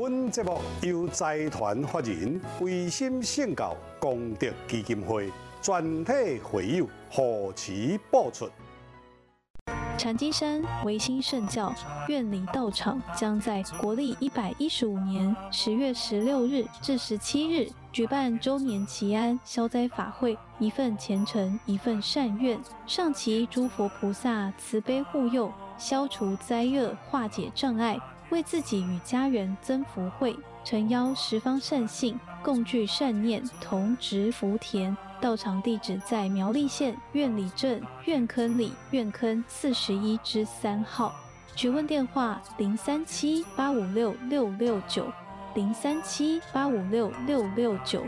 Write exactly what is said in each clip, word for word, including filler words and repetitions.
本节目由财团法人维心圣教功德基金会全体会友护持播出。 禅机山维新圣教院里道场将在国历一百一十五年十月十六日至十七日举办周年祈安消灾法会，一份虔诚，一份善愿，上祈诸佛菩萨慈悲护佑，消除灾厄，化解障碍，为自己与家人增福慧，诚邀十方善信共聚善念，同植福田。道场地址在苗栗县苑里镇苑坑里苑坑四十一之三号。询问电话：零三七八五六六六九，零三七八五六六六九。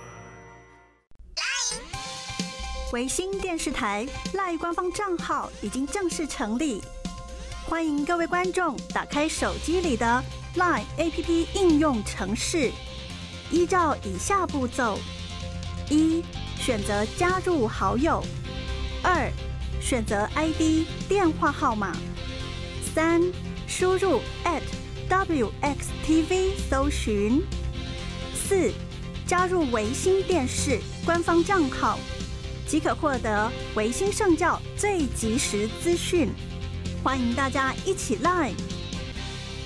维新电视台赖官方账号已经正式成立，欢迎各位观众打开手机里的 LINE A P P 应用程式，依照以下步骤：一、选择加入好友；二、选择 I D 电话号码；三、输入 at W X T V 搜寻；四、加入维新电视官方账号，即可获得维新圣教最及时资讯。欢迎大家一起 Line